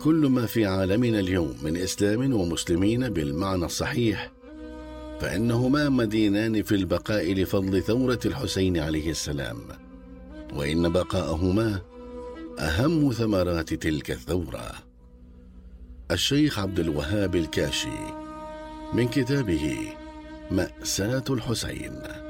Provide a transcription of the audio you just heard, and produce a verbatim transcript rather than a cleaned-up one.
كل ما في عالمنا اليوم من إسلام ومسلمين بالمعنى الصحيح، فإنهما مدينان في البقاء لفضل ثورة الحسين عليه السلام، وإن بقاءهما أهم ثمرات تلك الثورة. الشيخ عبد الوهاب الكاشي من كتابه مأساة الحسين.